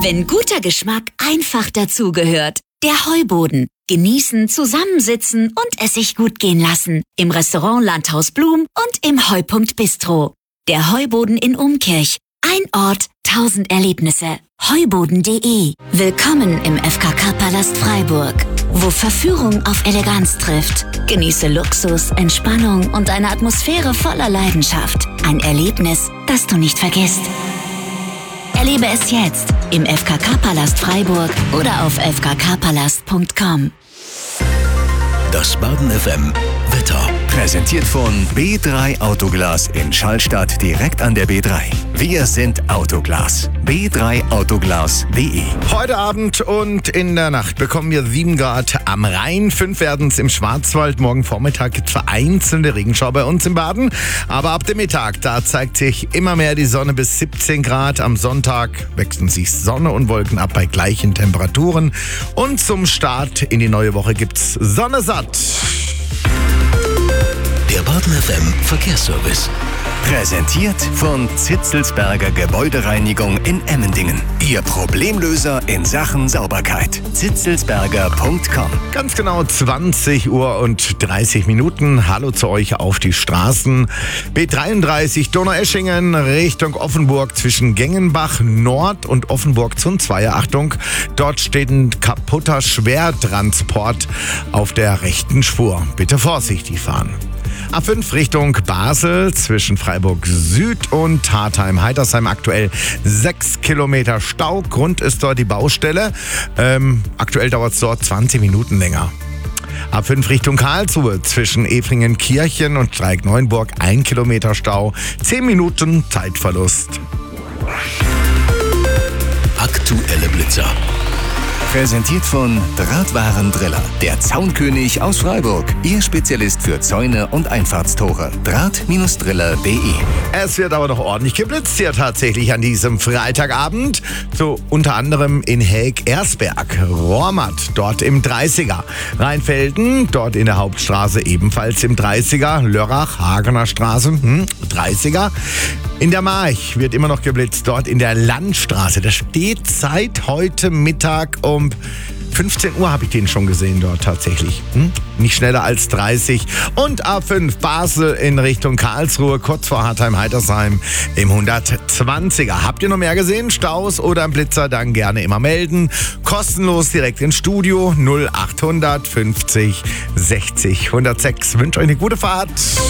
Wenn guter Geschmack einfach dazugehört. Der Heuboden. Genießen, zusammensitzen und es sich gut gehen lassen. Im Restaurant Landhaus Blum und im Heupunkt Bistro. Der Heuboden in Umkirch. Ein Ort, 1000 Erlebnisse. Heuboden.de. Willkommen im FKK-Palast Freiburg, wo Verführung auf Eleganz trifft. Genieße Luxus, Entspannung und eine Atmosphäre voller Leidenschaft. Ein Erlebnis, das du nicht vergisst. Erlebe es jetzt im FKK-Palast Freiburg oder auf fkkpalast.com. Das Baden FM Wetter. Präsentiert von B3 Autoglas in Schallstadt direkt an der B3. Wir sind Autoglas. b3autoglas.de. Heute Abend und in der Nacht bekommen wir 7 Grad am Rhein. 5 werden es im Schwarzwald. Morgen Vormittag gibt es vereinzelte Regenschauer bei uns im Baden. Aber ab dem Mittag, da zeigt sich immer mehr die Sonne bis 17 Grad. Am Sonntag wechseln sich Sonne und Wolken ab bei gleichen Temperaturen. Und zum Start in die neue Woche gibt's Sonne satt. Der Baden FM Verkehrsservice. Präsentiert von Zitzelsberger Gebäudereinigung in Emmendingen. Ihr Problemlöser in Sachen Sauberkeit. zitzelsberger.com. Ganz genau 20 Uhr und 30 Minuten. Hallo zu euch auf die Straßen. B33 Donaueschingen Richtung Offenburg zwischen Gengenbach Nord und Offenburg-Zunzweier. Achtung, dort steht ein kaputter Schwertransport auf der rechten Spur. Bitte vorsichtig fahren. A5 Richtung Basel zwischen Freiburg Süd und Hartheim-Heitersheim aktuell 6 Kilometer Stau. Grund ist dort die Baustelle. Aktuell dauert es dort 20 Minuten länger. A5 Richtung Karlsruhe zwischen Efringen-Kirchen und Streik-Neuenburg 1 Kilometer Stau. 10 Minuten Zeitverlust. Aktuelle Blitzer. Präsentiert von Drahtwarendriller, der Zaunkönig aus Freiburg. Ihr Spezialist für Zäune und Einfahrtstore. Draht-driller.de. Es wird aber noch ordentlich geblitzt hier tatsächlich an diesem Freitagabend. So unter anderem in Heeg-Ersberg, Rohrmatt, dort im 30er. Rheinfelden, dort in der Hauptstraße ebenfalls im 30er. Lörrach, Hagener Straße, 30er. In der March wird immer noch geblitzt, dort in der Landstraße. Das steht seit heute Mittag um 15 Uhr habe ich den schon gesehen dort tatsächlich. Nicht schneller als 30. Und A5 Basel in Richtung Karlsruhe, kurz vor Hartheim-Heitersheim im 120er. Habt ihr noch mehr gesehen? Staus oder ein Blitzer? Dann gerne immer melden. Kostenlos direkt ins Studio 0800 50 60 106. Wünsche euch eine gute Fahrt.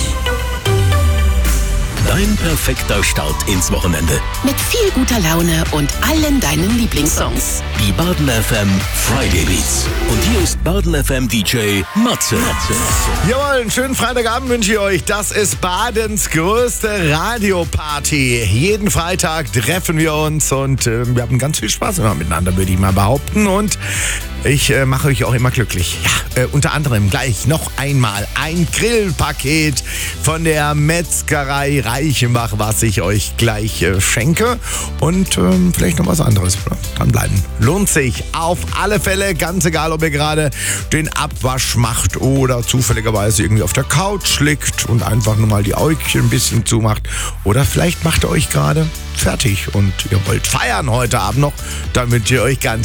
Dein perfekter Start ins Wochenende. Mit viel guter Laune und allen deinen Lieblingssongs. Die Baden FM Friday Beats. Und hier ist Baden FM DJ Matze. Jawohl, einen schönen Freitagabend wünsche ich euch. Das ist Badens größte Radioparty. Jeden Freitag treffen wir uns und wir haben ganz viel Spaß immer miteinander, würde ich mal behaupten. Und ich mache euch auch immer glücklich. Ja, unter anderem gleich noch einmal ein Grillpaket von der Metzgerei Reichenbach, was ich euch gleich schenke. Und vielleicht noch was anderes. Dranbleiben. Lohnt sich auf alle Fälle, ganz egal, ob ihr gerade den Abwasch macht oder zufälligerweise irgendwie auf der Couch liegt und einfach nur mal die Äugchen ein bisschen zumacht. Oder vielleicht macht ihr euch gerade fertig und ihr wollt feiern heute Abend noch. Dann wünsche ich euch ganz